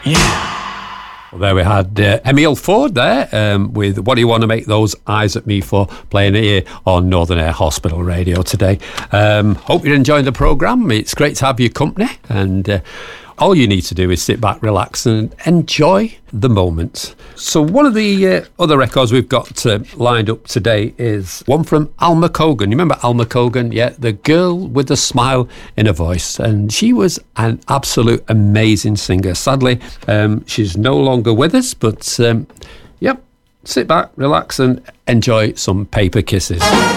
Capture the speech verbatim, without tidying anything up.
Yeah. Well, there we had uh, Emile Ford there um, with What Do You Want to Make Those Eyes at Me For, playing here on Northern Air Hospital Radio today. Um, hope you're enjoying the programme. It's great to have your company, and uh, all you need to do is sit back, relax and enjoy the moment. So one of the uh, other records we've got uh, lined up today is one from Alma Cogan. You remember Alma Cogan? Yeah, the girl with the smile in her voice. And she was an absolute amazing singer. Sadly, um, she's no longer with us, but um, yep, sit back, relax and enjoy some Paper Kisses.